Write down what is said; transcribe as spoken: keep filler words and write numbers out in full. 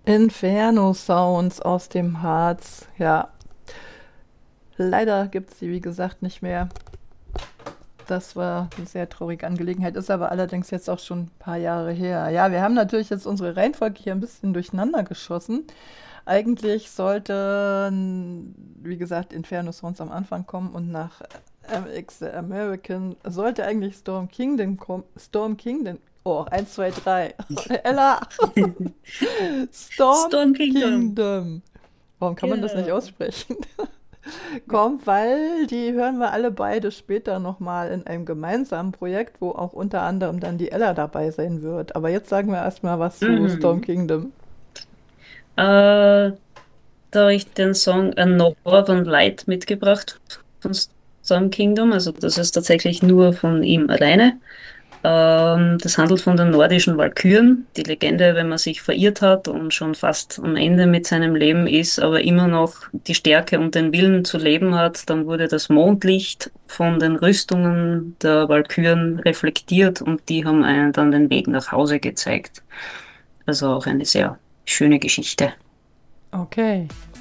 Inferno Sounds aus dem Harz. Ja, leider gibt es die, wie gesagt, nicht mehr. Das war eine sehr traurige Angelegenheit, ist aber allerdings jetzt auch schon ein paar Jahre her. Ja, wir haben natürlich jetzt unsere Reihenfolge hier ein bisschen durcheinander geschossen. Eigentlich sollte, wie gesagt, Inferno Sounds am Anfang kommen und nach M X The American sollte eigentlich Storm Kingdom kommen. Storm Kingdom. Oh, eins, zwei, drei. Ella! Storm Storm Kingdom. Kingdom. Warum kann man das nicht Genau. aussprechen? Kommt, weil die hören wir alle beide später nochmal in einem gemeinsamen Projekt, wo auch unter anderem dann die Ella dabei sein wird. Aber jetzt sagen wir erstmal was zu Storm Mhm. Kingdom. Äh, Da habe ich den Song A Northern Light mitgebracht von Storm Kingdom. Also das ist tatsächlich nur von ihm alleine. Ähm, das handelt von den nordischen Walküren. Die Legende, wenn man sich verirrt hat und schon fast am Ende mit seinem Leben ist, aber immer noch die Stärke und den Willen zu leben hat, dann wurde das Mondlicht von den Rüstungen der Walküren reflektiert und die haben einen dann den Weg nach Hause gezeigt. Also auch eine sehr schöne Geschichte. Okay.